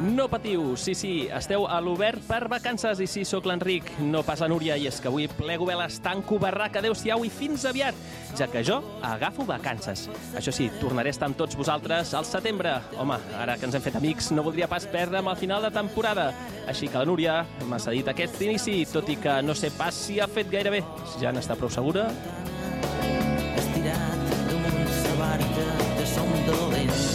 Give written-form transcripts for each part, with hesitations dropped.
No patiu, sí, esteu a l'Obert per vacances i sí, sóc l'Enric, no pas la Núria, i és que avui plego bé l'estanco barraca, adeu-siau i fins aviat, ja que jo agafo vacances. Això sí, tornaré a estar amb tots vosaltres al setembre. Home, ara que ens hem fet amics, no voldria pas perdre'm al final de temporada. Així que la Núria m'ha cedit aquest inici, tot i que no sé pas si ha fet gaire bé. Ja n'està prou segura. Estirat damunt sa barca de som dolents.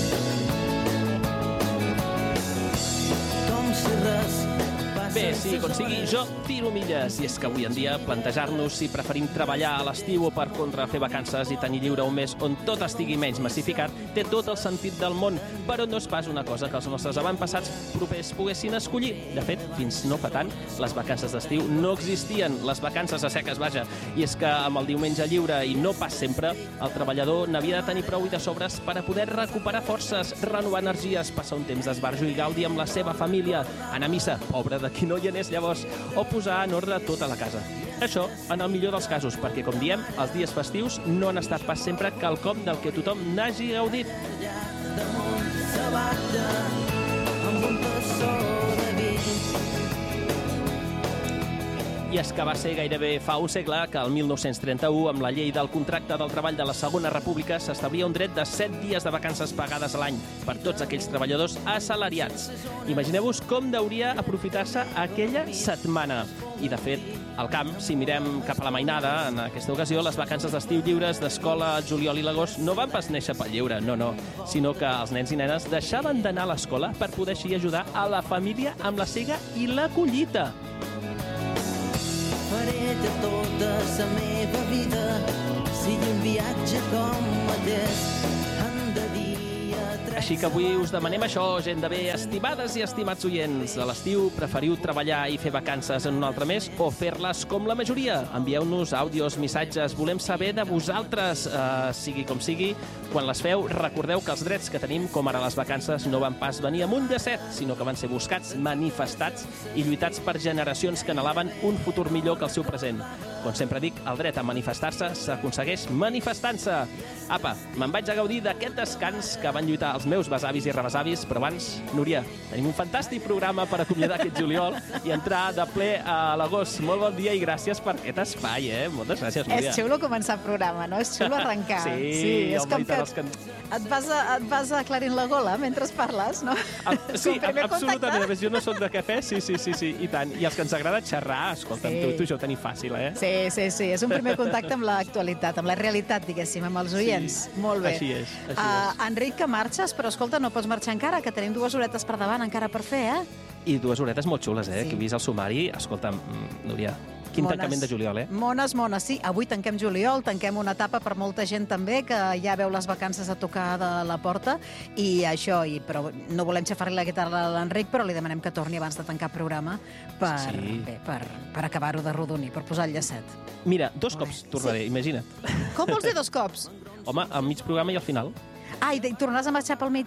Com si res Bé, sí, com sigui, jo tiro milles. I és que avui en dia plantejar-nos si preferim treballar a l'estiu o per contra fer vacances i tenir lliure un mes on tot estigui menys massificat té tot el sentit del món, però no és pas una cosa que els nostres avantpassats propers poguessin escollir. De fet, fins no fa tant, les vacances d'estiu no existien, les vacances a seques, vaja. I és que amb el diumenge lliure i no pas sempre, el treballador n'havia de tenir prou i de sobres per a poder recuperar forces, renovar energies, passar un temps d'esbarjo i gaudi amb la seva família, anar a missa, pobre de qui no hi anés llavors, o posar en ordre tota la casa. Això en el millor dels casos, perquè, com diem, els dies festius no han estat pas sempre quelcom del que tothom n'hagi gaudit. damunt sa barca amb un tassó de vi. I és que va ser gairebé fa un segle que el 1931, amb la llei del contracte del treball de la Segona República, s'establia un dret de 7 dies de vacances pagades a l'any per tots aquells treballadors assalariats. Imagineu-vos com hauria aprofitar-se aquella setmana. I, de fet, al camp, si mirem cap a la mainada, en aquesta ocasió, les vacances d'estiu lliures d'escola al juliol i l'agost no van pas néixer pel lleure, no, sinó que els nens i nenes deixaven d'anar a l'escola per poder així ajudar a la família amb la sega i la collita. Faré de tota la meva vida sigui un viatge com aquest, en de dia. Així que avui us demanem això, gent de bé, estimades i estimats oients. A l'estiu preferiu treballar i fer vacances en un altre mes o fer-les com la majoria? Envieu-nos àudios, missatges, volem saber de vosaltres. Sigui com sigui, quan les feu, recordeu que els drets que tenim, com ara les vacances, no van pas venir amb un llacet, sinó que van ser buscats, manifestats i lluitats per generacions que anhelaven un futur millor que el seu present. Com sempre dic, el dret a manifestar-se s'aconsegueix manifestant-se. Apa, me'n vaig a gaudir d'aquest descans que van lluitar els meus besavis i rebesavis, però abans, Núria, tenim un fantàstic programa per acomiadar aquest juliol i entrar de ple a l'agost. Molt bon dia i gràcies per aquest espai, Moltes gràcies, Núria. És xulo començar el programa, no? És xulo arrencar. Sí, és home, com i tant, que et vas aclarint la gola mentre parles, no? Sí, Com primer absolutament. contacte. A més, jo no soc de cafè, sí, i tant. I els que ens agrada xerrar, escolta'm, Sí. tu això ho tenim fàcil, Sí. És un primer contacte amb l'actualitat, amb la realitat, diguéssim, amb els oients. Sí, Molt bé. així és. Enric, que marxes, però escolta, no pots marxar encara, que tenim 2 horetes per davant encara per fer, I 2 horetes molt xules, Sí. que he vist al sumari. Escolta'm, Núria, quin tancament de juliol, Mones, sí. Avui tanquem juliol, tanquem una etapa per molta gent també, que ja veu les vacances a tocar de la porta, i això, però no volem xafar-li la guitarra a l'Enric, però li demanem que torni abans de tancar programa per acabar-ho de rodonir, per posar el llacet. Mira, 2 Molt cops bé. tornaré, imagina't. Com vols dir 2 cops? Home, al mig programa i al final. I tornaràs a marxar pel mig?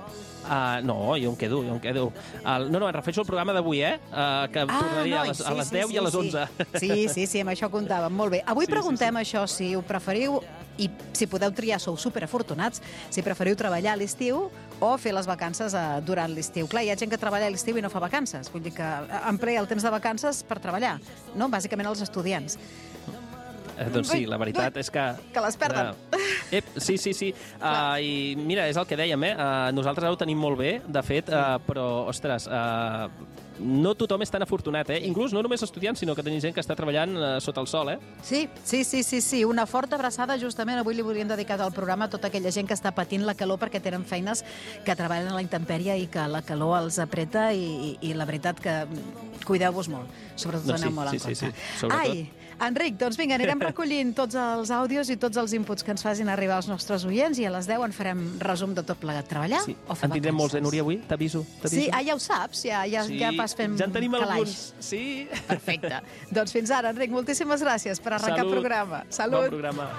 No, jo em quedo. No, em refereixo al programa d'avui, que tornaria a les 10 i a les 11. Sí, amb això comptàvem. Molt bé. Avui Sí, preguntem això, si ho preferiu, i si podeu triar, sou superafortunats, si preferiu treballar a l'estiu o fer les vacances durant l'estiu. Clar, hi ha gent que treballa a l'estiu i no fa vacances, vull dir que emplea el temps de vacances per treballar, no? Bàsicament els estudiants. Doncs sí, la veritat és que... Que les perden. Sí. I mira, és el que dèiem, nosaltres ho tenim molt bé, de fet, però, ostres, no tothom és tan afortunat, Inclús no només estudiants, sinó que tenim gent que està treballant sota el sol, Sí. Una forta abraçada, justament avui li volíem dedicar al programa a tota aquella gent que està patint la calor perquè tenen feines que treballen a la intempèrie i que la calor els apreta i la veritat que cuideu-vos molt, sobretot aneu molt en compte. Sí, sobretot. Ai, Enric, doncs vinga, anirem recollint tots els àudios i tots els inputs que ens facin arribar als nostres oients i a les 10 en farem resum de tot plegat. Treballar o fer En tindrem molts, vacances? Núria, avui? T'aviso. Sí, ja ho saps, ja vas fent ja en tenim calaix. alguns. Sí. Perfecte. Doncs fins ara, Enric, moltíssimes gràcies per arrencar el programa. Salut. Bon programa.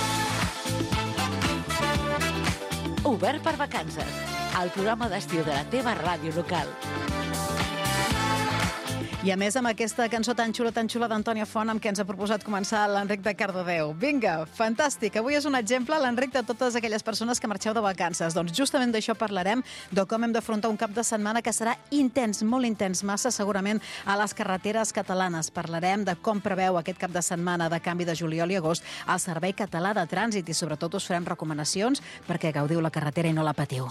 Obert per vacances, el programa d'estiu de la teva ràdio local. I a més amb aquesta cançó tan xula d'Antònia Font amb què ens ha proposat començar l'Enric de Cardedeu. Vinga, fantàstic. Avui és un exemple, l'Enric, de totes aquelles persones que marxeu de vacances. Doncs justament d'això parlarem, de com hem d'afrontar un cap de setmana que serà intens, molt intens, massa segurament a les carreteres catalanes. Parlarem de com preveu aquest cap de setmana de canvi de juliol i agost al Servei Català de Trànsit i sobretot us farem recomanacions perquè gaudiu la carretera i no la patiu.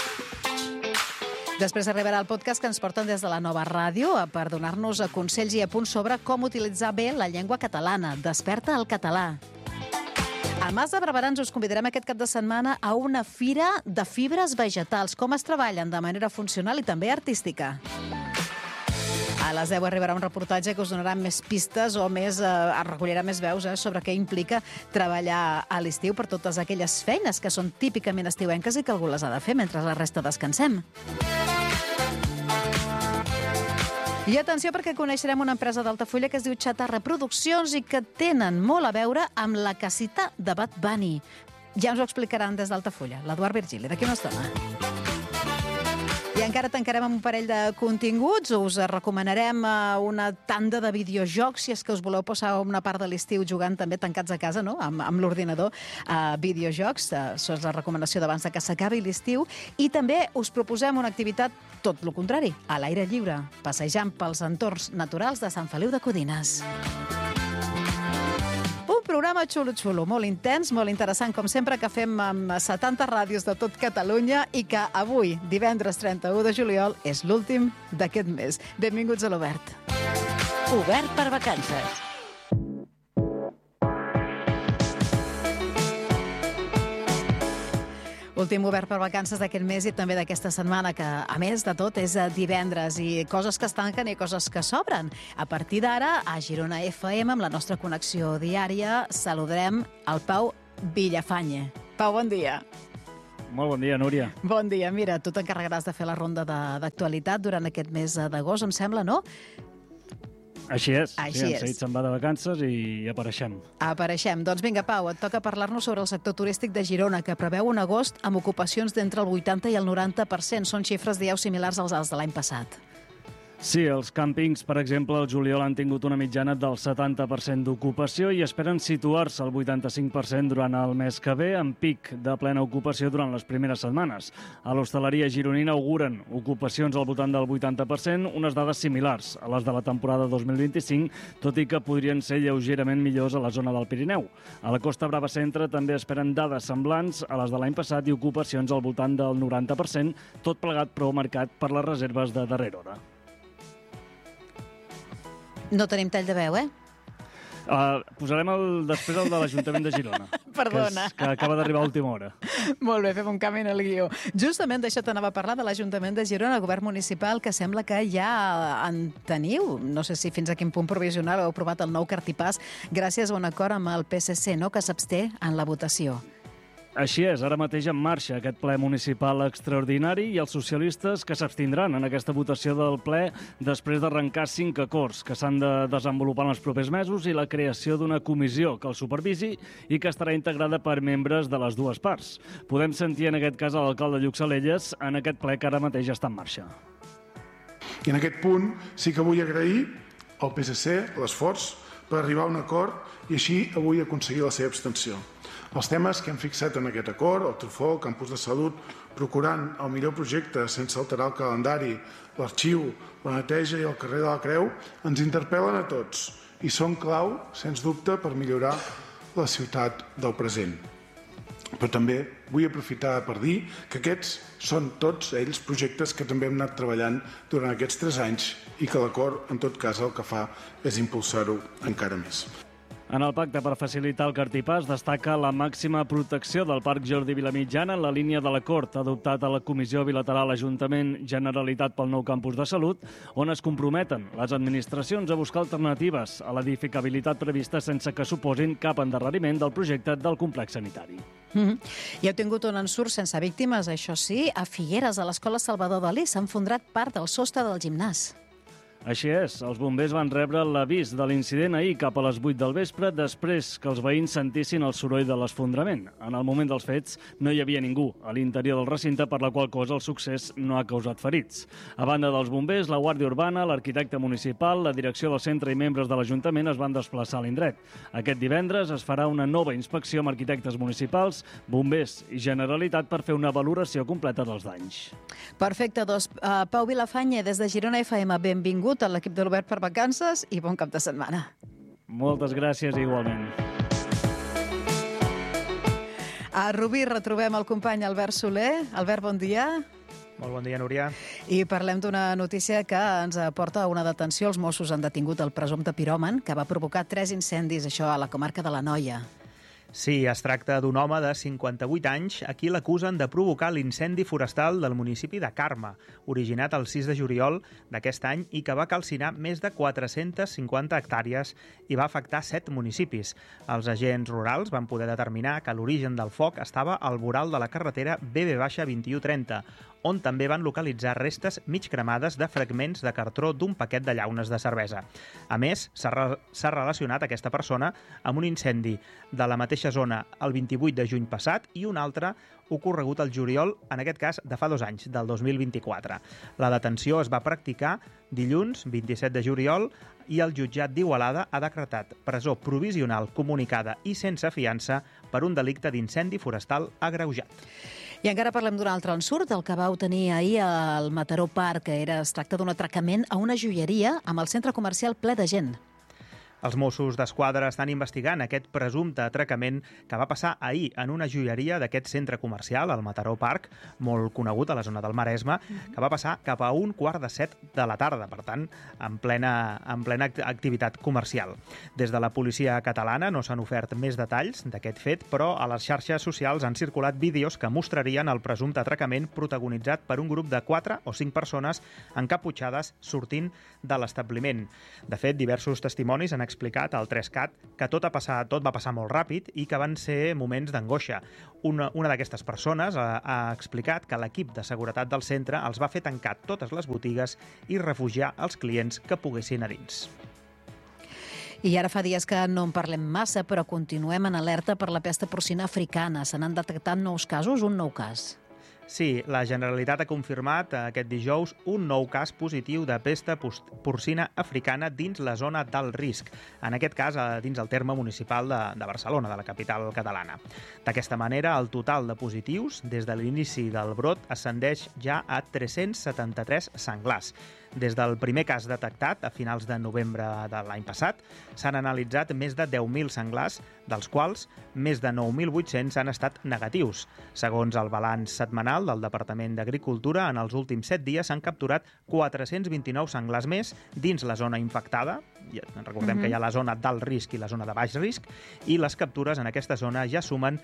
Després arribarà el podcast que ens porten des de la Nova Ràdio per donar-nos consells i apunts sobre com utilitzar bé la llengua catalana. Desperta el català. A Mas de Barberans us convidarem aquest cap de setmana a una fira de fibres vegetals, com es treballen de manera funcional i també artística. A les 10 arribarà un reportatge que us donarà més pistes o recollirà més veus sobre què implica treballar a l'estiu per totes aquelles feines que són típicament estiuenques i que algú les ha de fer mentre la resta descansem. I atenció perquè coneixerem una empresa d'Altafulla que es diu Chatarra Produccions i que tenen molt a veure amb la casita de Bad Bunny. Ja ens ho explicaran des d'Altafulla, l'Eduard Virgili, d'aquí una estona. I encara tancarem amb un parell de continguts. Us recomanarem una tanda de videojocs, si és que us voleu passar una part de l'estiu jugant també tancats a casa, no? Amb l'ordinador, videojocs. Això és la recomanació d'abans que s'acabi l'estiu. I també us proposem una activitat tot el contrari, a l'aire lliure, passejant pels entorns naturals de Sant Feliu de Codines. Un programa xulo, molt intens, molt interessant, com sempre, que fem amb 70 ràdios de tot Catalunya i que avui, divendres 31 de juliol, és l'últim d'aquest mes. Benvinguts a l'Obert. Obert per vacances. Últim obert per vacances d'aquest mes i també d'aquesta setmana, que, a més de tot, és divendres i coses que es tanquen i coses que s'obren. A partir d'ara, a Girona FM, amb la nostra connexió diària, saludarem el Pau Villafañe. Pau, bon dia. Molt bon dia, Núria. Bon dia. Mira, tu t'encarregaràs de fer la ronda d'actualitat durant aquest mes d'agost, em sembla, no? Així és. Així és. En Saïd se'n va de vacances i apareixem. Apareixem. Doncs vinga, Pau, et toca parlar-nos sobre el sector turístic de Girona, que preveu un agost amb ocupacions d'entre el 80 i el 90%. Són xifres, dieu, similars als alts de l'any passat. Sí, els càmpings, per exemple, al juliol han tingut una mitjana del 70% d'ocupació i esperen situar-se al 85% durant el mes que ve, amb pic de plena ocupació durant les primeres setmanes. A l'hostaleria gironina auguren ocupacions al voltant del 80%, unes dades similars a les de la temporada 2025, tot i que podrien ser lleugerament millors a la zona del Pirineu. A la Costa Brava Centre també esperen dades semblants a les de l'any passat i ocupacions al voltant del 90%, tot plegat però marcat per les reserves de darrera hora. No tenim tall de veu, eh? Posarem després el de l'Ajuntament de Girona. Perdona. Que acaba d'arribar a última hora. Molt bé, fem un canvi en el guió. Justament d'això t'anava a parlar, de l'Ajuntament de Girona, el govern municipal, que sembla que ja en teniu. No sé si fins a quin punt provisional heu aprovat el nou cartipàs gràcies a un acord amb el PSC, no?, que s'absté en la votació. Així és, ara mateix en marxa aquest ple municipal extraordinari i els socialistes que s'abstindran en aquesta votació del ple després d'arrencar 5 acords que s'han de desenvolupar en els propers mesos i la creació d'una comissió que el supervisi i que estarà integrada per membres de les dues parts. Podem sentir en aquest cas a l'alcalde Lluc Salelles en aquest ple que ara mateix està en marxa. I en aquest punt sí que vull agrair al PSC l'esforç per arribar a un acord i així avui aconseguir la seva abstenció. Els temes que hem fixat en aquest acord, el Trufó, el campus de salut, procurant el millor projecte sense alterar el calendari, l'arxiu, la neteja i el carrer de la Creu, ens interpel·len a tots i són clau, sens dubte, per millorar la ciutat del present. Però també vull aprofitar per dir que aquests són tots ells projectes que també hem anat treballant durant aquests 3 anys i que l'acord, en tot cas, el que fa és impulsar-ho encara més. En el pacte per facilitar el cartipàs destaca la màxima protecció del Parc Jordi Vilamitjana en la línia de l'acord adoptat a la Comissió Bilateral Ajuntament Generalitat pel nou campus de salut, on es comprometen les administracions a buscar alternatives a l'edificabilitat prevista sense que suposin cap endarreriment del projecte del complex sanitari. I heu tingut un ensurt sense víctimes, això sí, a Figueres, a l'escola Salvador Dalí, s'ha enfondrat part del sostre del gimnàs. Així és, els bombers van rebre l'avís de l'incident ahir cap a les 8 del vespre després que els veïns sentissin el soroll de l'esfondrament. En el moment dels fets no hi havia ningú a l'interior del recinte, per la qual cosa el succés no ha causat ferits. A banda dels bombers, la Guàrdia Urbana, l'arquitecte municipal, la direcció del centre i membres de l'Ajuntament es van desplaçar a l'indret. Aquest divendres es farà una nova inspecció amb arquitectes municipals, bombers i Generalitat per fer una valoració completa dels danys. Perfecte, doncs, Pau Vilafanya, des de Girona FM, benvingut a l'equip de l'Obert per Vacances i bon cap de setmana. Moltes gràcies i igualment. A Rubí retrobem el company Albert Soler. Albert, bon dia. Molt bon dia, Núria. I parlem d'una notícia que ens porta a una detenció. Els Mossos han detingut el presumpte piròman que va provocar 3 incendis, això a la comarca de l'Anoia. Sí, es tracta d'un home de 58 anys a qui l'acusen de provocar l'incendi forestal del municipi de Carme, originat el 6 de juliol d'aquest any i que va calcinar més de 450 hectàrees i va afectar 7 municipis. Els agents rurals van poder determinar que l'origen del foc estava al voral de la carretera BB-2130, on també van localitzar restes mig cremades de fragments de cartró d'un paquet de llaunes de cervesa. A més, s'ha relacionat aquesta persona amb un incendi de la mateixa zona el 28 de juny passat i un altre ocorregut al juliol, en aquest cas de fa 2 anys, del 2024. La detenció es va practicar dilluns, 27 de juliol, i el jutjat d'Igualada ha decretat presó provisional comunicada i sense fiança per un delicte d'incendi forestal agreujat. I encara parlem d'un altre ensurt, el que vau tenir ahir al Mataró Park, que es tracta d'un atracament a una joieria amb el centre comercial ple de gent. Els Mossos d'Esquadra estan investigant aquest presumpte atracament que va passar ahir en una joieria d'aquest centre comercial, el Mataró Park, molt conegut a la zona del Maresme, que va passar cap a 6:15 de la tarda, per tant, en plena activitat comercial. Des de la policia catalana no s'han ofert més detalls d'aquest fet, però a les xarxes socials han circulat vídeos que mostrarien el presumpte atracament protagonitzat per un grup de 4 o 5 persones encaputxades sortint de l'establiment. De fet, diversos testimonis han explicat al 3CAT que tot va passar molt ràpid i que van ser moments d'angoixa. Una d'aquestes persones ha explicat que l'equip de seguretat del centre els va fer tancar totes les botigues i refugiar els clients que poguessin a dins. I ara fa dies que no en parlem massa, però continuem en alerta per la pesta porcina africana. Se n'han detectat nous casos, un nou cas. Sí, la Generalitat ha confirmat aquest dijous un nou cas positiu de pesta porcina africana dins la zona d'alt risc, en aquest cas dins el terme municipal de Barcelona, de la capital catalana. D'aquesta manera, el total de positius des de l'inici del brot ascendeix ja a 373 senglars. Des del primer cas detectat, a finals de novembre de l'any passat, s'han analitzat més de 10.000 senglars, dels quals més de 9.800 han estat negatius. Segons el balanç setmanal del Departament d'Agricultura, en els últims 7 dies s'han capturat 429 senglars més dins la zona infectada. Recordem que hi ha la zona d'alt risc i la zona de baix risc, i les captures en aquesta zona ja sumen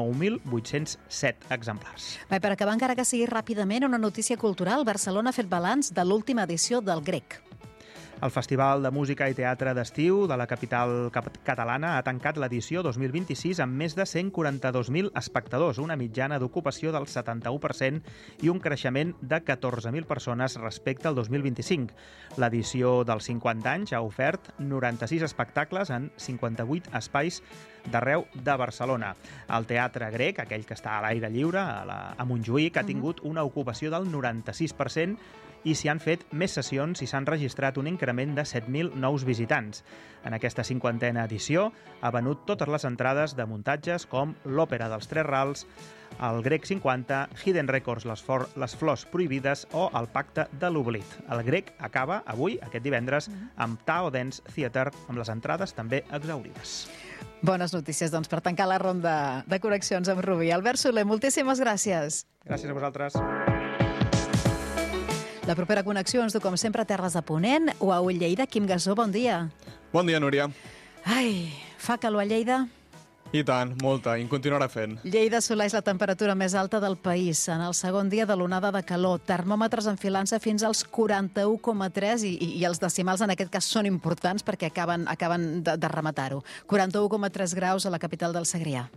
9.807 exemplars. Bé, per acabar, encara que sigui ràpidament, una notícia cultural. Barcelona ha fet balanç de l'última edició del Grec. El Festival de Música i Teatre d'Estiu de la capital catalana ha tancat l'edició 2026 amb més de 142.000 espectadors, una mitjana d'ocupació del 71% i un creixement de 14.000 persones respecte al 2025. L'edició dels 50 anys ha ofert 96 espectacles en 58 espais d'arreu de Barcelona. El Teatre Grec, aquell que està a l'aire lliure, a Montjuïc, ha tingut una ocupació del 96% i s'hi han fet més sessions i s'han registrat un increment de 7.000 nous visitants. En aquesta 50a edició ha venut totes les entrades de muntatges com l'Òpera dels Tres Rals, el Grec 50, Hidden Records, les Flors Prohibides o el Pacte de l'Oblit. El Grec acaba avui, aquest divendres, amb Tao Dance Theatre, amb les entrades també exhaurides. Bones notícies, doncs, per tancar la ronda de connexions amb Rubí. Albert Soler, moltíssimes gràcies. Gràcies a vosaltres. La propera connexió ens du, com sempre, a Terres de Ponent o a Lleida. Quim Gasó, bon dia. Bon dia, Núria. Ai, fa calor a Lleida? I tant, molta, i en continuarà fent. Lleida assoleix la temperatura més alta del país en el segon dia de l'onada de calor. Termòmetres enfilant-se fins als 41,3 i els decimals en aquest cas són importants perquè acaben de rematar-ho. 41,3 graus a la capital del Segrià.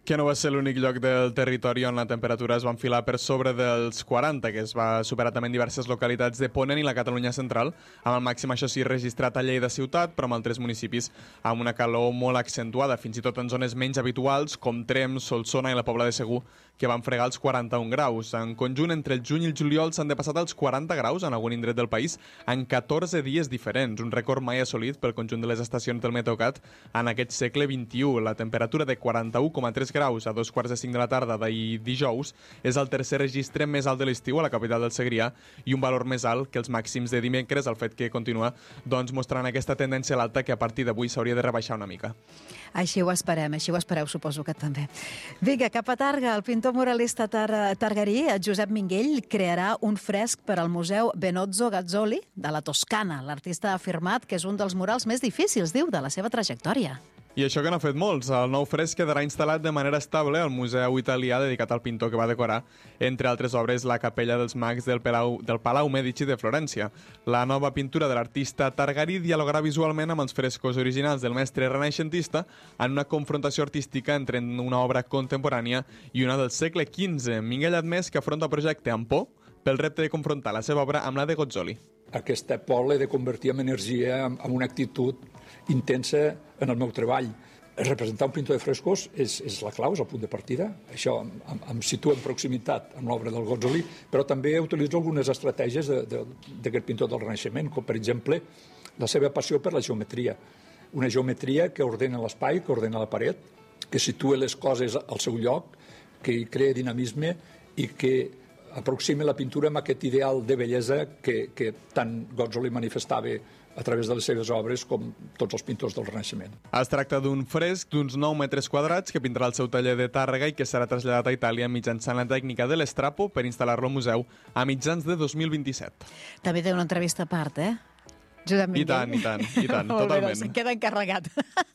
Que no va ser l'únic lloc del territori on la temperatura es va enfilar per sobre dels 40, que es va superar també en diverses localitats de Ponent i la Catalunya central, amb el màxim, això sí, registrat a Lleida ciutat, però amb altres municipis amb una calor molt accentuada, fins i tot en zones menys habituals, com Tremp, Solsona i la Pobla de Segur, que van fregar els 41 graus. En conjunt, entre el juny i el juliol s'han depassat els 40 graus en algun indret del país en 14 dies diferents, un rècord mai assolit pel conjunt de les estacions del Meteocat en aquest segle XXI. La temperatura de 41,3 graus a 2:45 de la tarda d'ahir dijous és el tercer registre més alt de l'estiu a la capital del Segrià i un valor més alt que els màxims de dimecres, el fet que continua mostrant aquesta tendència a l'alta que a partir d'avui s'hauria de rebaixar una mica. Així ho espereu, suposo que també. Vinga, cap a Targa, el pintor muralista targarí, Josep Minguell, crearà un fresc per al Museu Benozzo Gazzoli de la Toscana. L'artista ha afirmat que és un dels murals més difícils, diu, de la seva trajectòria. I això que n'ha fet molts. El nou fresc quedarà instal·lat de manera estable al Museu Italià dedicat al pintor que va decorar, entre altres obres, la Capella dels Mags del Palau Medici de Florència. La nova pintura de l'artista targarí dialogarà visualment amb els frescos originals del mestre renaixentista en una confrontació artística entre una obra contemporània i una del segle XV. Minguell ha admès que afronta el projecte amb por pel repte de confrontar la seva obra amb la de Gozzoli. Aquesta por l'he de convertir en energia, en una actitud intensa en el meu treball. Representar un pintor de frescos és la clau, és el punt de partida. Això em situa en proximitat amb l'obra del Gozzoli, però també utilitzo algunes estratègies d'aquest pintor del Renaixement, com per exemple la seva passió per la geometria. Una geometria que ordena l'espai, que ordena la paret, que situa les coses al seu lloc, que crea dinamisme i que aproxima la pintura amb aquest ideal de bellesa que tant Gozzoli manifestava a través de les seves obres com tots els pintors del Renaixement. Es tracta d'un fresc d'uns 9 metres quadrats que pintarà el seu taller de Tàrrega i que serà traslladat a Itàlia mitjançant la tècnica de l'estrapo per instal·lar-lo al museu a mitjans de 2027. També té una entrevista a part, Josep Minguell. I tant, totalment. Doncs queda encarregat.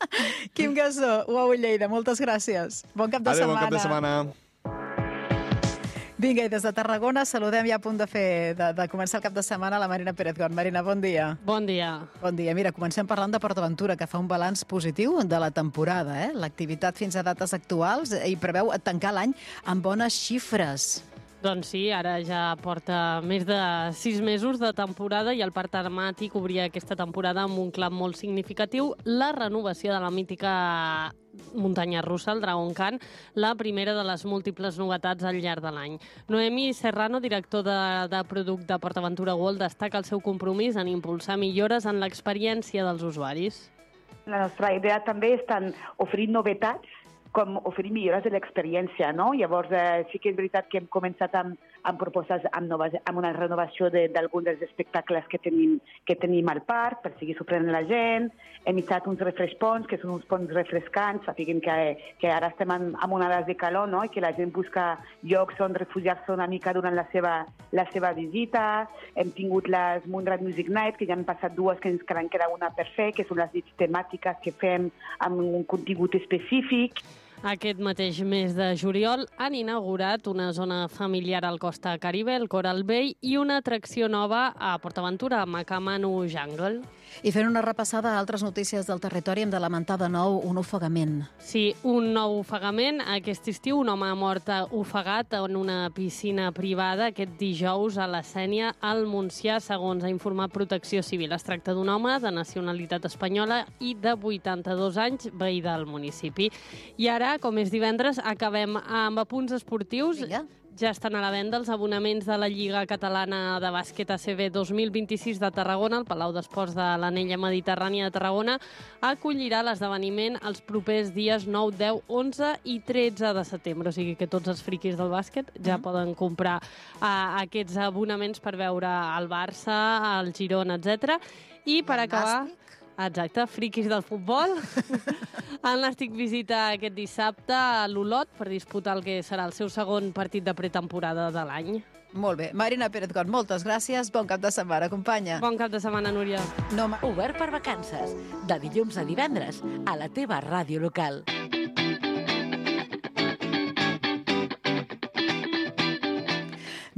Quim Gassó, UAU Lleida, moltes gràcies. Bon cap de setmana. Bon cap de setmana. Vinga, i des de Tarragona saludem ja a punt de començar el cap de setmana la Marina Pérez-Gon. Marina, bon dia. Bon dia. Bon dia. Mira, comencem parlant de PortAventura, que fa un balanç positiu de la temporada. L'activitat fins a dates actuals i preveu tancar l'any amb bones xifres. Doncs sí, ara ja porta més de 6 mesos de temporada i el Parc Temàtic obria aquesta temporada amb un clam molt significatiu, la renovació de la mítica muntanya russa, el Dragon Khan, la primera de les múltiples novetats al llarg de l'any. Noemi Serrano, director de producte de PortAventura World, destaca el seu compromís en impulsar millores en l'experiència dels usuaris. La nostra idea també és tant oferir novetats com oferir millores de l'experiència, no? Llavors, sí que és veritat que hem començat amb propostes, amb una renovació d'alguns dels espectacles que tenim al parc, per seguir sorprenent la gent. Hem instal·lat uns refresh ponts, que són uns ponts refrescants, sapiguem que ara estem en onades de calor, no? I que la gent busca llocs on refugiar-se una mica durant la seva visita. Hem tingut les Moonrat Music Night, que ja han passat dues, que ens en queda una per fer, que són les nits temàtiques que fem amb un contingut específic. Aquest mateix mes de juliol han inaugurat una zona familiar al Costa Caribe, el Coral Bay, i una atracció nova a PortAventura, Macamanu Jungle. I fent una repassada a altres notícies del territori, hem de lamentar de nou un ofegament. Sí, un nou ofegament. Aquest estiu un home ha mort ofegat en una piscina privada aquest dijous a la Sénia, al Montsià, segons ha informat Protecció Civil. Es tracta d'un home de nacionalitat espanyola i de 82 anys, veí del municipi. I ara, com és divendres, acabem amb apunts esportius. Vinga. Ja estan a la venda els abonaments de la Lliga Catalana de Bàsquet ACB 2026 de Tarragona. El Palau d'Esports de l'Anella Mediterrània de Tarragona acollirà l'esdeveniment els propers dies 9, 10, 11 i 13 de setembre. O sigui que tots els friquis del bàsquet ja poden comprar aquests abonaments per veure el Barça, el Girona, etc. I per acabar... Exacte, friquis del futbol. El Nàstic visita aquest dissabte a l'Olot per disputar el que serà el seu segon partit de pretemporada de l'any. Molt bé. Marina Pérez-Gon, moltes gràcies. Bon cap de setmana, companya. Bon cap de setmana, Núria. Obert per vacances. De dilluns a divendres a la teva ràdio local.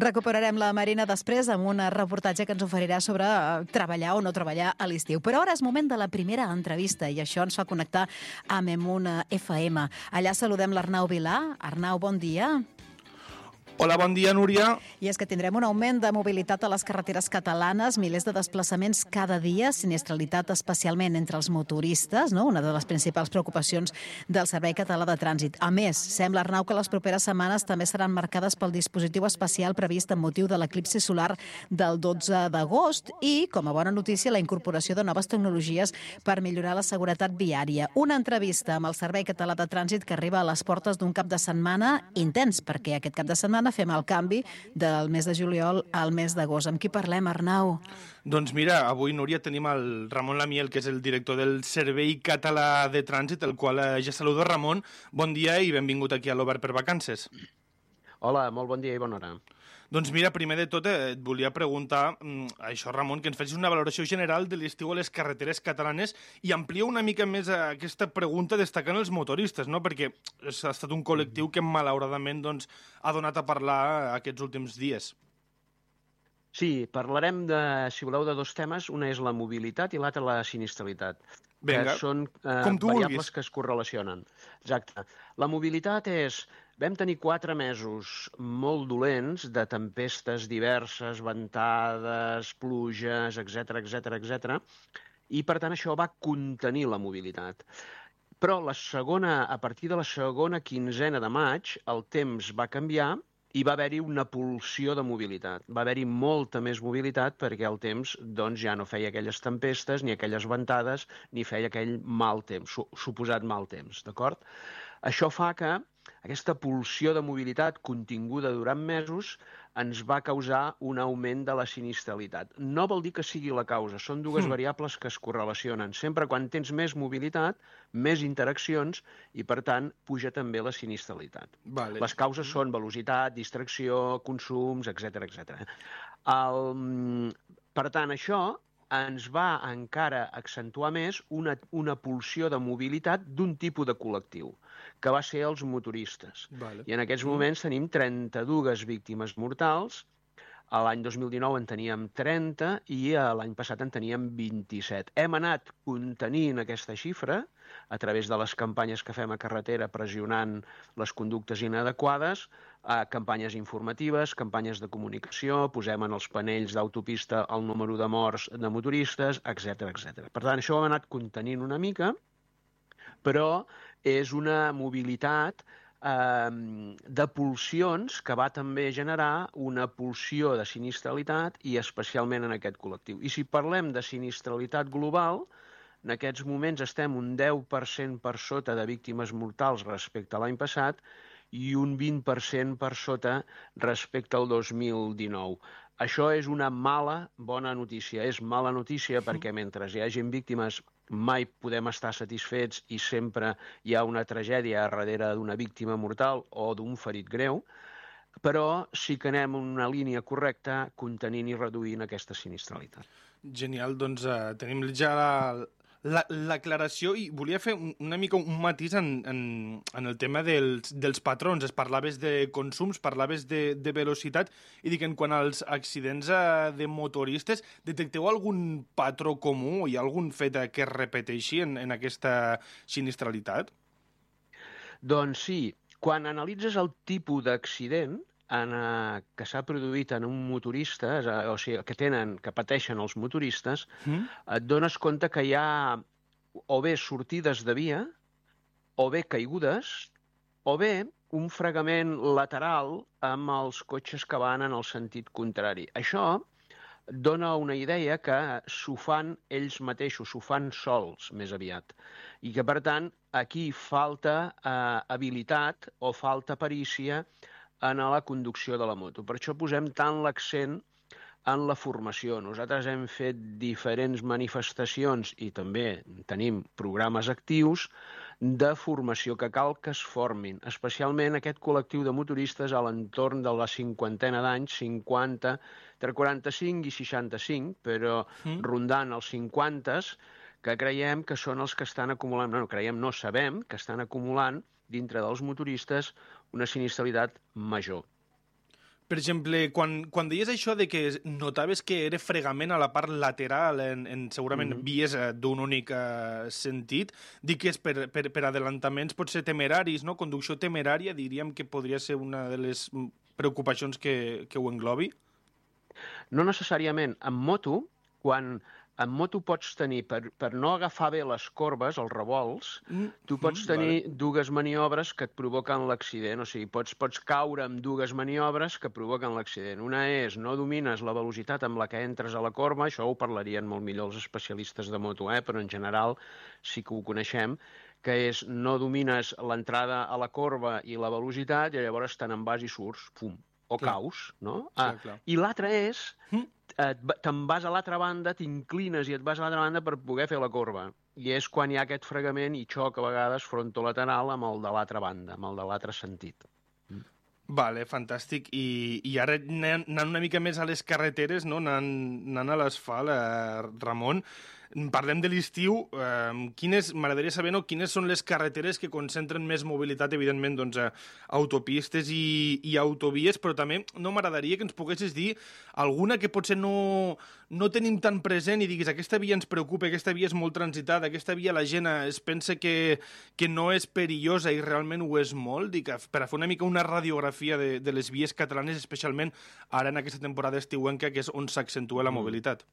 Recuperarem la Marina després amb un reportatge que ens oferirà sobre treballar o no treballar a l'estiu. Però ara és moment de la primera entrevista i això ens fa connectar amb Emuna FM. Allà saludem l'Arnau Vilà. Arnau, bon dia. Hola, bon dia, Núria. I és que tindrem un augment de mobilitat a les carreteres catalanes, milers de desplaçaments cada dia, sinistralitat especialment entre els motoristes, no? Una de les principals preocupacions del Servei Català de Trànsit. A més, sembla, Arnau, que les properes setmanes també seran marcades pel dispositiu especial previst amb motiu de l'eclipsi solar del 12 d'agost i, com a bona notícia, la incorporació de noves tecnologies per millorar la seguretat viària. Una entrevista amb el Servei Català de Trànsit que arriba a les portes d'un cap de setmana intens, perquè aquest cap de setmana fem el canvi del mes de juliol al mes d'agost. Amb qui parlem, Arnau? Doncs mira, avui, Núria, tenim el Ramon Lamiel, que és el director del Servei Català de Trànsit, el qual ja saludo. Ramon, bon dia i benvingut aquí a l'Obert per Vacances. Hola, molt bon dia i bona hora. Doncs mira, primer de tot et volia preguntar això, Ramon, que ens facis una valoració general de l'estiu a les carreteres catalanes i amplia una mica més aquesta pregunta destacant els motoristes, no? Perquè ha estat un col·lectiu que malauradament ha donat a parlar aquests últims dies. Sí, parlarem, si voleu, de dos temes. Una és la mobilitat i l'altra la sinistralitat. Vinga, que són com tu variables vulguis. que es correlacionen. Exacte. La mobilitat és... Vam tenir 4 mesos molt dolents de tempestes diverses, ventades, pluges, etc. I, per tant, això va contenir la mobilitat. Però a partir de la segona quinzena de maig, el temps va canviar i va haver-hi una pulsió de mobilitat. Va haver-hi molta més mobilitat perquè el temps ja no feia aquelles tempestes, ni aquelles ventades, ni feia aquell mal temps, suposat mal temps, d'acord? Això fa que aquesta pulsió de mobilitat continguda durant mesos ens va causar un augment de la sinistralitat. No vol dir que sigui la causa, són dues variables que es correlacionen. Sempre quan tens més mobilitat, més interaccions i, per tant, puja també la sinistralitat. Vale. Les causes són velocitat, distracció, consums, etc. Per tant, això ens va encara accentuar més una pulsió de mobilitat d'un tipus de col·lectiu, que va ser els motoristes. Vale. I en aquests moments tenim 32 víctimes mortals, l'any 2019 en teníem 30 i l'any passat en teníem 27. Hem anat contenint aquesta xifra a través de les campanyes que fem a carretera pressionant les conductes inadequades, campanyes informatives, campanyes de comunicació, posem en els panells d'autopista el número de morts de motoristes, etc. Per tant, això ho hem anat contenint una mica, però és una mobilitat de pulsions que va també generar una pulsió de sinistralitat i especialment en aquest col·lectiu. I si parlem de sinistralitat global, en aquests moments estem un 10% per sota de víctimes mortals respecte a l'any passat i un 20% per sota respecte al 2019. Això és una bona notícia. És mala notícia perquè mentre hi hagi víctimes mai podem estar satisfets i sempre hi ha una tragèdia darrere d'una víctima mortal o d'un ferit greu, però sí que anem en una línia correcta contenint i reduint aquesta sinistralitat. Genial, doncs tenim ja l'aclaració i volia fer una mica un matís en el tema dels patrons. Es parlaves de consums, parlaves de velocitat i dic, en quant als accidents de motoristes, detecteu algun patró comú? Hi ha algun fet que es repeteixi en aquesta sinistralitat? Doncs sí, quan analitzes el tipus d'accident que s'ha produït en un motorista, o sigui, que pateixen els motoristes, et dones compte que hi ha o bé sortides de via, o bé caigudes, o bé un fregament lateral amb els cotxes que van en el sentit contrari. Això dona una idea que s'ho fan ells mateixos, s'ho fan sols més aviat. I que, per tant, aquí falta habilitat o falta perícia en la conducció de la moto. Per això posem tant l'accent en la formació. Nosaltres hem fet diferents manifestacions i també tenim programes actius de formació que cal que es formin, especialment aquest col·lectiu de motoristes a l'entorn de la cinquantena d'anys, 50, entre 45 i 65, però rondant els 50, que creiem que són els que estan acumulant, no sabem que estan acumulant dintre dels motoristes una sinistralitat major. Per exemple, quan deies això de que notaves que era fregament a la part lateral en segurament vies d'un únic sentit, dic que és per adelantaments potser temeraris, no? Conducció temerària, diríem que podria ser una de les preocupacions que ho englobi? No necessàriament. En moto pots tenir, per no agafar bé les corbes, els revolts, tu pots tenir dues maniobres que et provoquen l'accident. O sigui, pots caure amb dues maniobres que provoquen l'accident. Una és, no domines la velocitat amb la que entres a la corba, això ho parlarien molt millor els especialistes de moto, però en general sí que ho coneixem, que és no domines l'entrada a la corba i la velocitat i llavors te'n vas i surts, pum, o caus, no? I l'altre és, te'n vas a l'altra banda, t'inclines i et vas a l'altra banda per poder fer la corba. I és quan hi ha aquest fregament i xoc a vegades frontolateral amb el de l'altra banda, amb el de l'altre sentit. Vale, fantàstic. I ara anant una mica més a les carreteres, no? Anant a l'asfalt, Ramon, parlem de l'estiu. M'agradaria saber quines són les carreteres que concentren més mobilitat, evidentment, doncs, autopistes i autovies, però també m'agradaria que ens poguessis dir alguna que potser no tenim tan present i diguis aquesta via ens preocupa, aquesta via és molt transitada, aquesta via la gent es pensa que no és perillosa i realment ho és molt, per a fer una mica una radiografia de les vies catalanes, especialment ara en aquesta temporada estiuenca, que és on s'accentua la mobilitat.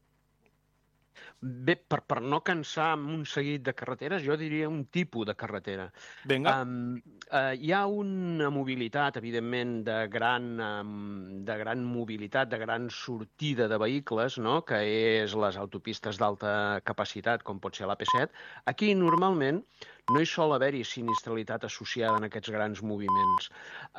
Bé, per no cansar amb un seguit de carreteres, jo diria un tipus de carretera. Vinga. Hi ha una mobilitat, evidentment, de gran mobilitat, de gran sortida de vehicles, no? Que és les autopistes d'alta capacitat, com pot ser l'AP7. Aquí, normalment, no hi sol haver-hi sinistralitat associada en aquests grans moviments.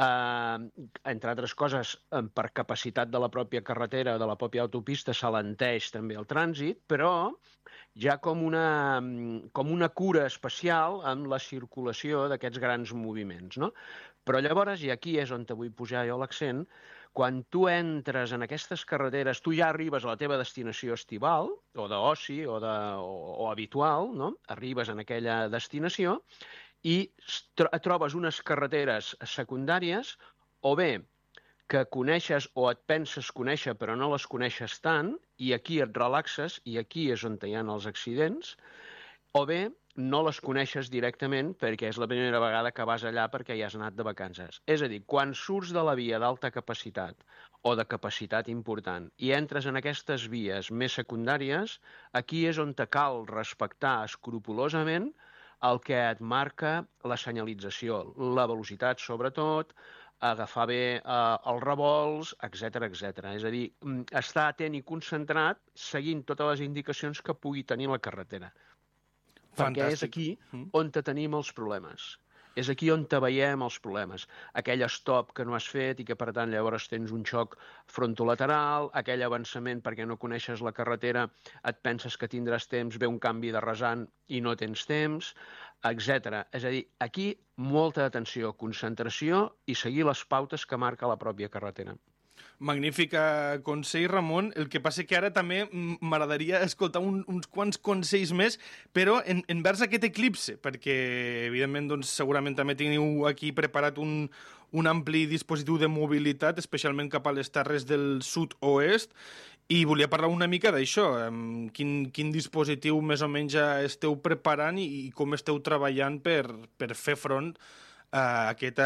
Entre altres coses, per capacitat de la pròpia carretera o de la pròpia autopista s'alenteix també el trànsit, però hi ha com una cura especial amb la circulació d'aquests grans moviments, no? Però llavors, i aquí és on vull posar jo l'accent, quan tu entres en aquestes carreteres, tu ja arribes a la teva destinació estival, o d'oci, o habitual, no? Arribes en aquella destinació i trobes unes carreteres secundàries, o bé que coneixes o et penses conèixer però no les coneixes tant, i aquí et relaxes, i aquí és on hi ha els accidents, o bé no les coneixes directament perquè és la primera vegada que vas allà perquè hi has anat de vacances. És a dir, quan surts de la via d'alta capacitat o de capacitat important i entres en aquestes vies més secundàries, aquí és on te cal respectar escrupolosament el que et marca la senyalització, la velocitat sobretot, agafar bé els revolts, etc. És a dir, estar atent i concentrat seguint totes les indicacions que pugui tenir la carretera. Perquè és aquí on tenim els problemes. És aquí on veiem els problemes. Aquell stop que no has fet i que, per tant, llavors tens un xoc frontolateral, aquell avançament perquè no coneixes la carretera, et penses que tindràs temps, ve un canvi de rasant i no tens temps, etc. És a dir, aquí molta atenció, concentració i seguir les pautes que marca la pròpia carretera. Magnífic consell, Ramon. El que passa que ara també m'agradaria escoltar uns quants consells més, però envers aquest eclipse, perquè, evidentment, doncs, segurament també teniu aquí preparat un ampli dispositiu de mobilitat, especialment cap a les terres del sud-oest, i volia parlar una mica d'això. Quin dispositiu més o menys ja esteu preparant i com esteu treballant per fer front a aquest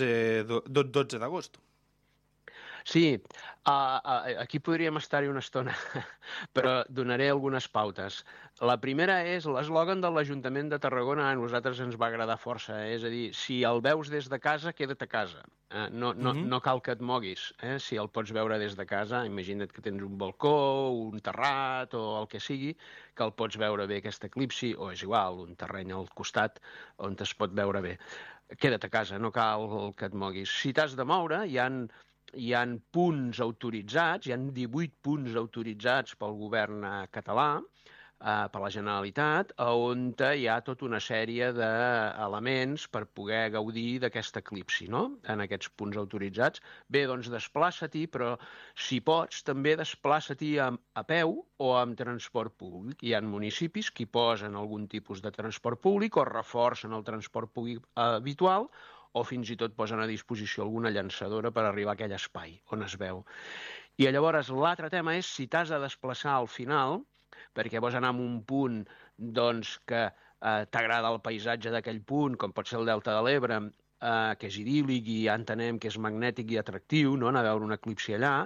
12 d'agost? Sí, aquí podríem estar-hi una estona, però donaré algunes pautes. La primera és l'eslògan de l'Ajuntament de Tarragona, a nosaltres ens va agradar força, és a dir, si el veus des de casa, queda't a casa. No cal que et moguis. Si el pots veure des de casa, imagina't que tens un balcó, un terrat o el que sigui, que el pots veure bé aquest eclipsi, o és igual, un terreny al costat on es pot veure bé. Queda't a casa, no cal que et moguis. Si t'has de moure, hi ha punts autoritzats, hi ha 18 punts autoritzats pel govern català, per la Generalitat, on hi ha tota una sèrie d'elements per poder gaudir d'aquest eclipsi, no? En aquests punts autoritzats. Bé, doncs desplaça-t'hi, però si pots, també desplaça-t'hi a peu o amb transport públic. Hi ha municipis que hi posen algun tipus de transport públic o reforcen el transport públic habitual, o fins i tot posen a disposició alguna llançadora per arribar a aquell espai on es veu. I llavors l'altre tema és si t'has de desplaçar al final, perquè vols anar a un punt que t'agrada el paisatge d'aquell punt, com pot ser el Delta de l'Ebre, que és idíl·lic i ja entenem que és magnètic i atractiu, no? Anar a veure un eclipsi allà,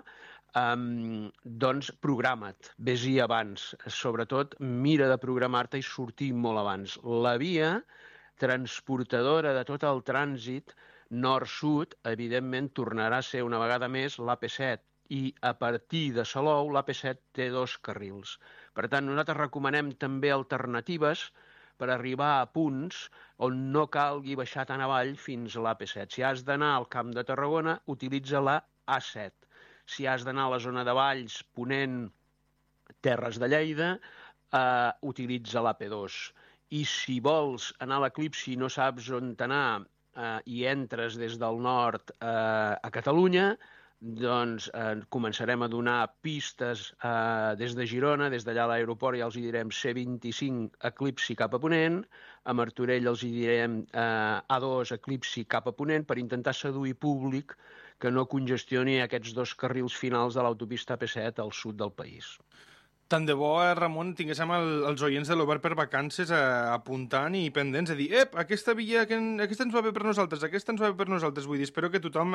doncs programa't, vés-hi abans. Sobretot, mira de programar-te i sortir molt abans. La via transportadora de tot el trànsit nord-sud, evidentment, tornarà a ser una vegada més l'AP7, i a partir de Salou l'AP7 té 2 carrils. Per tant, nosaltres recomanem també alternatives per arribar a punts on no calgui baixar tan avall fins a l'AP7. Si has d'anar al Camp de Tarragona, utilitza la A7. Si has d'anar a la zona de Valls, Ponent, Terres de Lleida, utilitza l'AP2. I si vols anar a l'eclipsi i no saps on anar i entres des del nord a Catalunya, doncs començarem a donar pistes des de Girona, des d'allà a l'aeroport ja els hi direm C25 eclipsi cap a Ponent, a Martorell els hi direm A2 eclipsi cap a Ponent per intentar seduir públic que no congestioni aquests 2 carrils finals de l'autopista AP7 al sud del país. Tant de bo, Ramon, tinguéssim els oients de l'Obert per Vacances apuntant i pendents, a dir, aquesta via, aquesta ens va bé per nosaltres, aquesta ens va bé per nosaltres. Vull dir, espero que tothom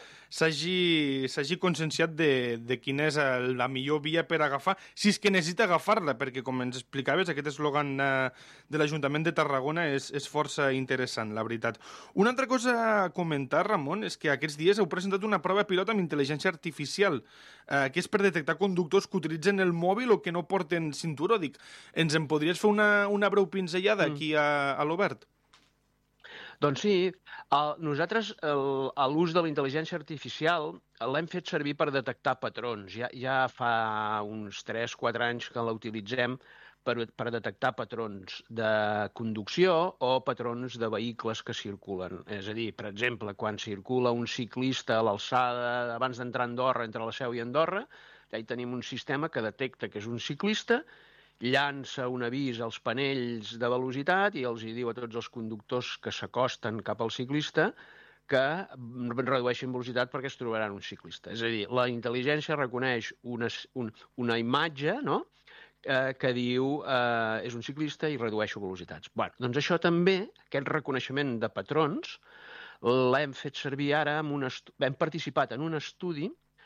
s'hagi conscienciat de quina és la millor via per agafar, si és que necessita agafar-la, perquè, com ens explicaves, aquest eslògan de l'Ajuntament de Tarragona és força interessant, la veritat. Una altra cosa a comentar, Ramon, és que aquests dies heu presentat una prova pilot amb intel·ligència artificial, que és per detectar conductors que utilitzen el mòbil o que no porten cinturó. Dic, ens en podries fer una breu pinzellada aquí a l'Obert? Doncs sí, nosaltres l'ús de la intel·ligència artificial l'hem fet servir per detectar patrons. Ja fa uns 3-4 anys que l'utilitzem per detectar patrons de conducció o patrons de vehicles que circulen. És a dir, per exemple, quan circula un ciclista a l'alçada abans d'entrar a Andorra, entre la Seu i Andorra, ja hi tenim un sistema que detecta que és un ciclista, llança un avís als panells de velocitat i els hi diu a tots els conductors que s'acosten cap al ciclista que redueixin velocitat perquè es trobaran un ciclista. És a dir, la intel·ligència reconeix una imatge, no?, que diu és un ciclista i redueixo velocitats. Bé, doncs això també, aquest reconeixement de patrons, l'hem fet servir ara, hem participat en un estudi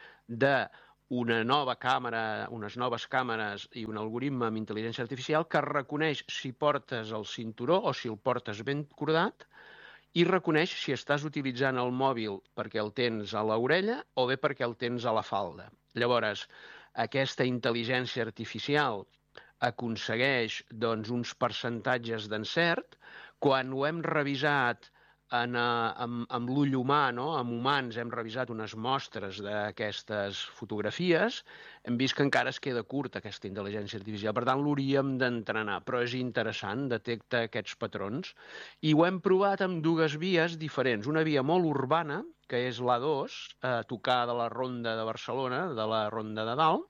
d'una nova càmera, unes noves càmeres i un algoritme amb intel·ligència artificial que reconeix si portes el cinturó o si el portes ben cordat i reconeix si estàs utilitzant el mòbil perquè el tens a l'orella o bé perquè el tens a la falda. Llavors, aquesta intel·ligència artificial aconsegueix uns percentatges d'encert. Quan ho hem revisat amb l'ull humà, amb humans, hem revisat unes mostres d'aquestes fotografies, hem vist que encara es queda curta aquesta intel·ligència artificial. Per tant, l'hauríem d'entrenar, però és interessant, detecta aquests patrons. I ho hem provat amb 2 vies diferents. Una via molt urbana, que és l'A2, a tocar de la Ronda de Barcelona, de la Ronda de Dalt,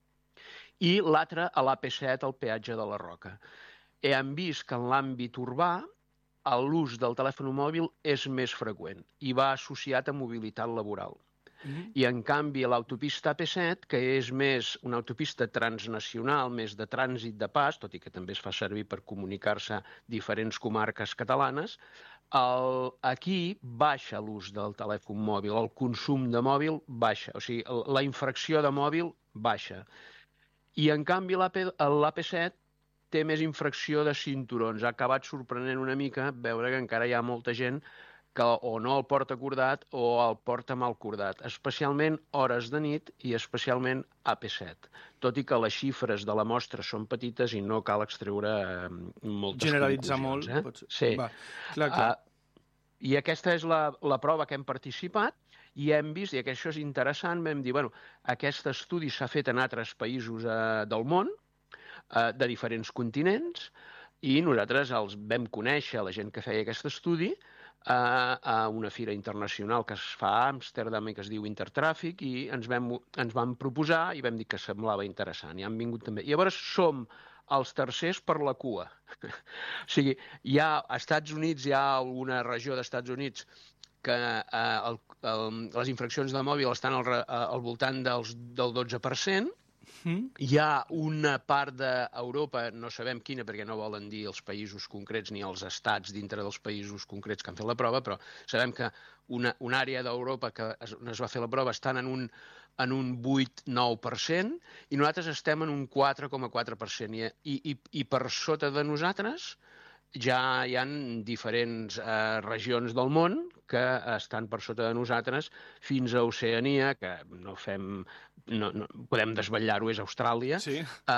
i l'altra a l'AP7, al peatge de la Roca. Hem vist que en l'àmbit urbà l'ús del telèfon mòbil és més freqüent i va associat a mobilitat laboral. I, en canvi, l'autopista AP7, que és més una autopista transnacional, més de trànsit de pas, tot i que també es fa servir per comunicar-se diferents comarques catalanes, aquí baixa l'ús del telèfon mòbil, el consum de mòbil baixa, o sigui, la infracció de mòbil baixa. I, en canvi, l'AP7 té més infracció de cinturons. Ha acabat sorprenent una mica veure que encara hi ha molta gent que o no el porta cordat o el porta mal cordat, especialment hores de nit i especialment AP7, tot i que les xifres de la mostra són petites i no cal extreure moltes generalitzar conclusions. molt, potser. Sí. Va, clar. I aquesta és la prova que hem participat i hem vist, i que això és interessant, vam dir, bueno, aquest estudi s'ha fet en altres països del món, de diferents continents, i nosaltres els vam conèixer, la gent que feia aquest estudi, a una fira internacional que es fa a Amsterdam i que es diu Intertràfic, i ens vam proposar i vam dir que semblava interessant, i han vingut també. I llavors som els tercers per la cua. O sigui, als Estats Units hi ha alguna regió dels Estats Units que les infraccions de mòbil estan al voltant del 12%. Hi ha una part d'Europa, no sabem quina perquè no volen dir els països concrets ni els estats dintre dels països concrets que han fet la prova, però sabem que una àrea d'Europa que es va fer la prova estan en un 8-9% i nosaltres estem en un 4,4%. I per sota de nosaltres ja hi ha diferents regions del món que estan per sota de nosaltres fins a Oceania, que no podem desvetllar-ho, és Austràlia. Sí.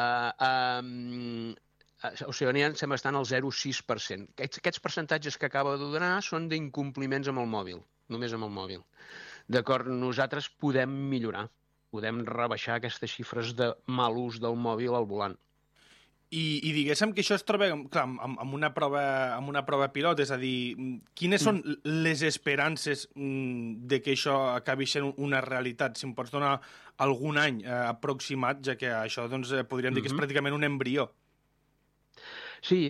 Oceania em sembla que estan al 0,6%. Aquests percentatges que acabo de donar són d'incompliments amb el mòbil, només amb el mòbil. D'acord, nosaltres podem millorar, podem rebaixar aquestes xifres de mal ús del mòbil al volant. I diguéssim que això es troba, clar, amb una prova pilot, és a dir, quines són les esperances de que això acabi sent una realitat? Si em pots donar algun any aproximat, ja que això doncs, podríem dir que és pràcticament un embrió. Sí,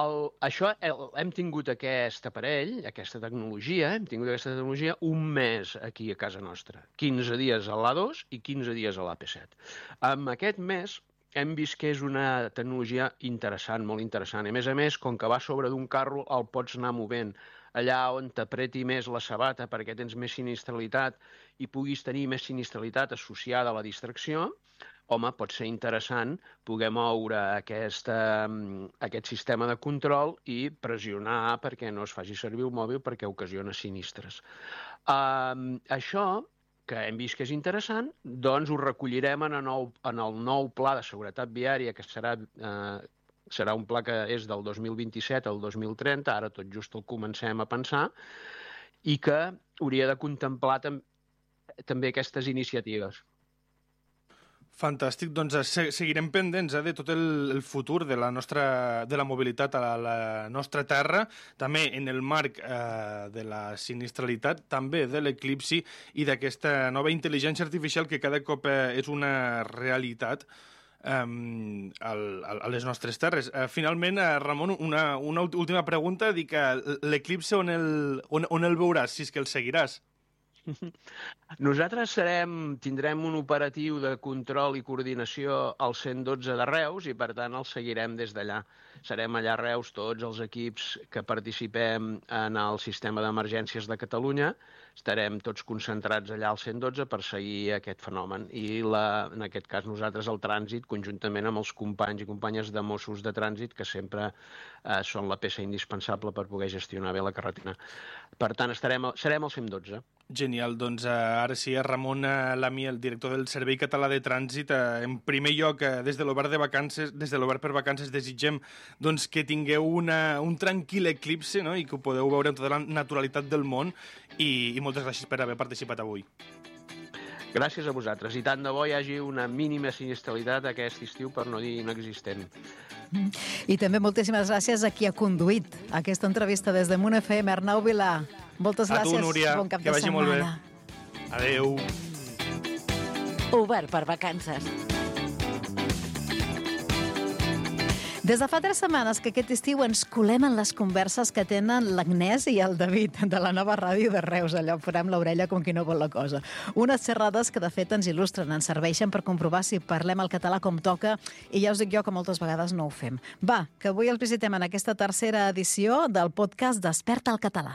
hem tingut aquest aparell, aquesta tecnologia, un mes aquí a casa nostra. 15 dies a l'A2 i 15 dies a l'AP7. En aquest mes hem vist que és una tecnologia interessant, molt interessant. A més, com que va sobre d'un carro, el pots anar movent. Allà on t'apreti més la sabata perquè tens més sinistralitat i puguis tenir més sinistralitat associada a la distracció, home, pot ser interessant poder moure aquest sistema de control i pressionar perquè no es faci servir el mòbil perquè ocasiona sinistres. Això, que hem vist que és interessant, doncs ho recollirem en el nou pla de seguretat viària, que serà un pla que és del 2027 al 2030, ara tot just el comencem a pensar, i que hauria de contemplar també aquestes iniciatives. Fantàstic, doncs seguirem pendents de tot el futur de la mobilitat a la nostra terra, també en el marc de la sinistralitat, també de l'eclipsi i d'aquesta nova intel·ligència artificial que cada cop és una realitat a les nostres terres. Finalment, Ramon, una última pregunta, dic que l'eclipsi on el veuràs, si és que el seguiràs? Nosaltres tindrem un operatiu de control i coordinació al 112 de Reus i, per tant, el seguirem des d'allà. Serem allà a Reus tots els equips que participem en el sistema d'emergències de Catalunya. Estarem tots concentrats allà al 112 per seguir aquest fenomen. I, en aquest cas, nosaltres el trànsit, conjuntament amb els companys i companyes de Mossos de Trànsit, que sempre són la peça indispensable per poder gestionar bé la carretera. Per tant, serem al 112. Genial, doncs ara sí, Ramon Lamy, el director del Servei Català de Trànsit. En primer lloc, des de l'Obert per Vacances, desitgem que tingueu un tranquil eclipsi, no? I que ho podeu veure amb tota la naturalitat del món, i moltes gràcies per haver participat avui. Gràcies a vosaltres, i tant de bo hi hagi una mínima sinistralitat aquest estiu, per no dir inexistent. I també moltíssimes gràcies a qui ha conduït aquesta entrevista des de Munt FM, Arnau Vilà. Moltes gràcies. A tu, Núria, bon cap que vagi molt bé. Adéu. Obert per Vacances. Des de fa 3 setmanes que aquest estiu ens colem en les converses que tenen l'Agnès i el David de la nova ràdio de Reus. Allò farem l'orella com qui no vol la cosa. Unes xerrades que de fet ens il·lustren, ens serveixen per comprovar si parlem el català com toca, i ja us dic jo que moltes vegades no ho fem. Va, que avui els visitem en aquesta tercera edició del podcast Desperta el català.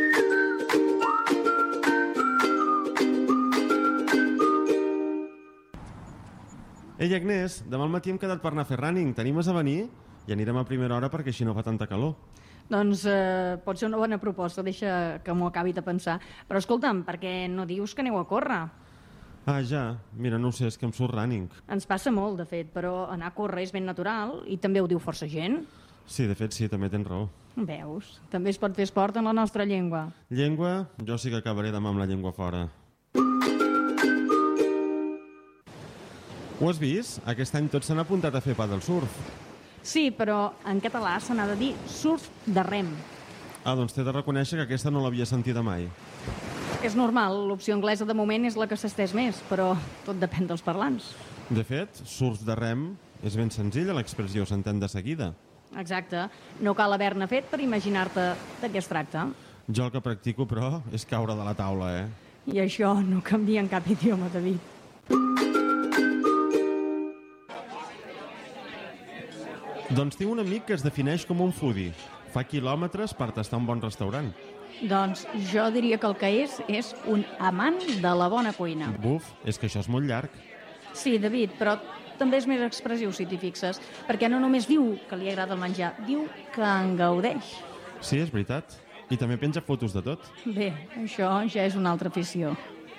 Ei, Agnès, demà al matí hem quedat per anar a fer running. T'animes a venir? I anirem a primera hora perquè així no fa tanta calor. Doncs pot ser una bona proposta, deixa que m'ho acabi de pensar. Però escolta'm, per què no dius que aneu a córrer? Ah, ja. Mira, no ho sé, és que em surt running. Ens passa molt, de fet, però anar a córrer és ben natural i també ho diu força gent. Sí, de fet, sí, també tens raó. Veus? També es pot fer esport en la nostra llengua. Llengua? Jo sí que acabaré demà amb la llengua fora. Ho has vist? Aquest any tots s'han apuntat a fer paddle surf. Sí, però en català se n'ha de dir surf de rem. Ah, doncs t'he de reconèixer que aquesta no l'havia sentida mai. És normal, l'opció anglesa de moment és la que s'estès més, però tot depèn dels parlants. De fet, surf de rem és ben senzilla, l'expressió s'entén de seguida. Exacte. No cal haver-ne fet per imaginar-te de què es tracta. Jo el que practico, però, és caure de la taula, I això no canvia en cap idioma, David. Doncs tinc un amic que es defineix com un foodie. Fa quilòmetres per tastar un bon restaurant. Doncs jo diria que el que és un amant de la bona cuina. Buf, és que això és molt llarg. Sí, David, però també és més expressiu, si t'hi fixes, perquè no només diu que li agrada el menjar, diu que en gaudeix. Sí, és veritat. I també penja fotos de tot. Bé, això ja és una altra afició.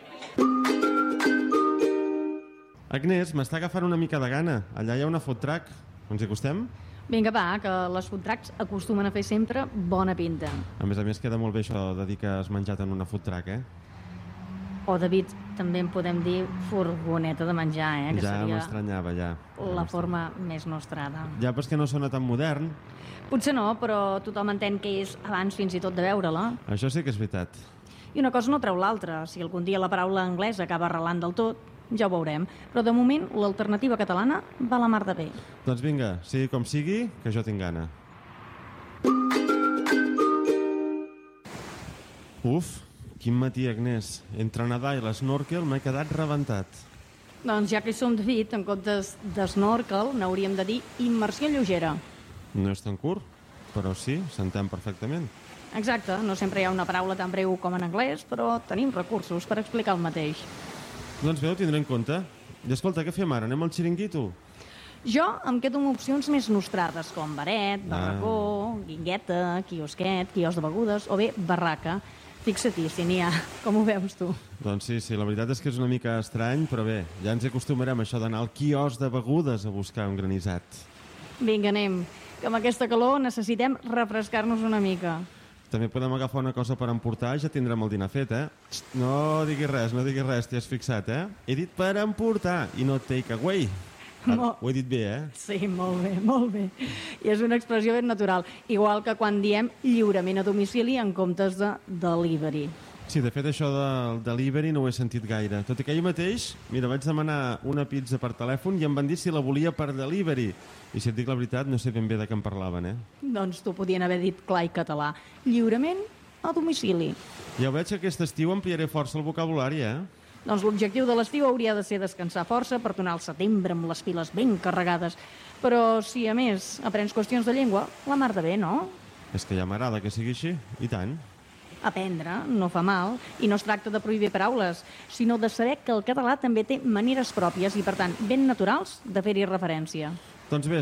Agnès, m'està agafant una mica de gana. Allà hi ha una food truck. Ens hi acostem? Vinga, va, que les food trucks acostumen a fer sempre bona pinta. A més, queda molt bé això de dir que has menjat en una food truck, O, David, també en podem dir furgoneta de menjar, que ja seria m'estranyava, ja. la forma més nostrada. Ja, però és que no sona tan modern. Potser no, però tothom entén que és abans fins i tot de veure-la. Això sí que és veritat. I una cosa no treu l'altra. Si algun dia la paraula anglesa acaba arrelant del tot, ja ho veurem. Però de moment l'alternativa catalana va la mar de bé. Doncs vinga, sigui com sigui, que jo tinc gana. Uf, quin matí, Agnès. Entre nedar i l'esnorkel m'he quedat rebentat. Doncs ja que hi som, David, en comptes d'esnorkel n'hauríem de dir immersió lleugera. No és tan curt, però sí, s'entén perfectament. Exacte, no sempre hi ha una paraula tan breu com en anglès, però tenim recursos per explicar el mateix. Doncs bé, ho tindré en compte. I escolta, què fem ara? Anem al xiringuito? Jo em quedo amb opcions més nostrades, com baret, barracó, guingueta, quiosquet, quios de begudes, o bé barraca. Fixa-t'hi, si n'hi ha. Com ho veus, tu? Doncs sí, la veritat és que és una mica estrany, però bé, ja ens acostumarem a això d'anar al quios de begudes a buscar un granissat. Vinga, anem, que amb aquesta calor necessitem refrescar-nos una mica. També podem agafar una cosa per emportar i ja tindrem el dinar fet, No diguis res, t'hi has fixat, He dit per emportar i no take away. Ho he dit bé, Sí, molt bé. I és una expressió ben natural, igual que quan diem lliurament a domicili en comptes de delivery. Sí, de fet, això del delivery no ho he sentit gaire. Tot i que ahir mateix, mira, vaig demanar una pizza per telèfon i em van dir si la volia per delivery. I si et dic la veritat, no sé ben bé de què em parlaven, Doncs t'ho podien haver dit clar i català. Lliurament a domicili. Ja veig que aquest estiu ampliaré força el vocabulari, Doncs l'objectiu de l'estiu hauria de ser descansar força per tornar al setembre amb les piles ben carregades. Però si, a més, aprens qüestions de llengua, la mar de bé, no? És que ja m'agrada que sigui així, i tant. Aprendre no fa mal, i no es tracta de prohibir paraules, sinó de saber que el català també té maneres pròpies i, per tant, ben naturals de fer-hi referència. Doncs bé,